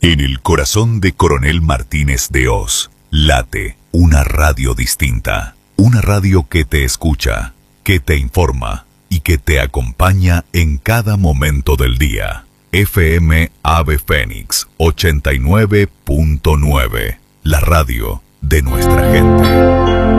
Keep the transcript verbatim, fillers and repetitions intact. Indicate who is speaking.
Speaker 1: En el corazón de Coronel Martínez de Hoz, late una radio distinta. Una radio que te escucha, que te informa y que te acompaña en cada momento del día. F M Ave Fénix ochenta y nueve punto nueve, la radio de nuestra gente.